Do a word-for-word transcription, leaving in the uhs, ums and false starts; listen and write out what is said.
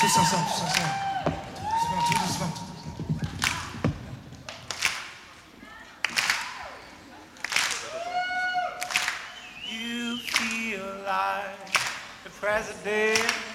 Tous ensemble, tous ensemble. Doucement, tout doucement. You feel like the president